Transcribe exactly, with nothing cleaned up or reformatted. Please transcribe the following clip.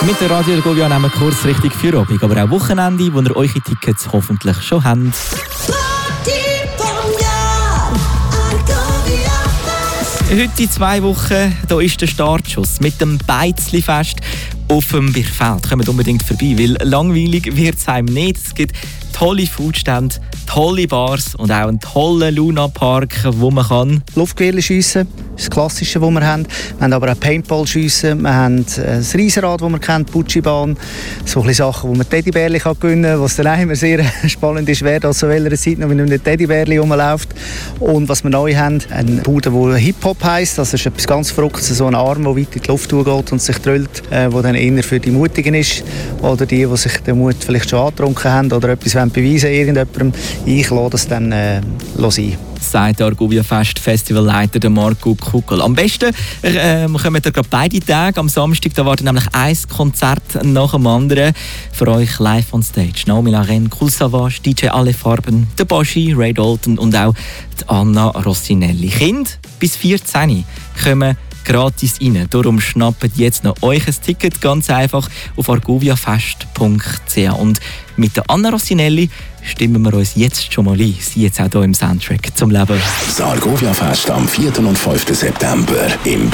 Mit der Radio Argovia nehmen wir kurz richtig für Abend, aber auch Wochenende, wo ihr eure Tickets hoffentlich schon habt. Heute in zwei Wochen, da ist der Startschuss mit dem Beizli-Fest auf dem Birchfeld. Kommt unbedingt vorbei, weil langweilig wird es einem nicht. Es gibt tolle Foodstände, tolle Bars und auch einen tollen Luna-Park, wo man kann Luftgewehr schiessen, das ist das Klassische, das wir haben. Wir haben aber auch Paintball schiessen, wir haben das Riesenrad, das man kennt, Putschi-Bahn. So ein Sachen, wo man Teddybärli gewinnen kann, was dann auch immer sehr spannend ist, wer da zu welcher Zeit noch mit einem Teddybärli rumläuft. Und was wir neu haben, eine Bude, die Hip-Hop heisst. Das ist etwas ganz Verrücktes, so ein Arm, der weit in die Luft geht und sich drüllt, äh, wo dann eher für die Mutigen ist oder die, die sich den Mut vielleicht schon angetrunken haben oder etwas beweisen irgendjemandem. Ich lasse das dann äh, sein. Sagt der Argovia Fest Festivalleiter der Marco Kuckel. Am besten äh, kommen wir gerade beide Tage. Am Samstag da wartet nämlich ein Konzert nach dem anderen für euch live on stage. Naomi Laren, Cool Savage, D J Alle Farben, der Boschi, Ray Dalton und auch die Anna Rossinelli. Kinder bis vierzehn kommen gratis rein. Darum schnappt jetzt noch euch ein Ticket ganz einfach auf argoviafest punkt c h. Und mit der Anna Rossinelli stimmen wir uns jetzt schon mal ein. Sie jetzt auch hier im Soundtrack zum Leben. Das Argovia Fest am vierten und fünften September im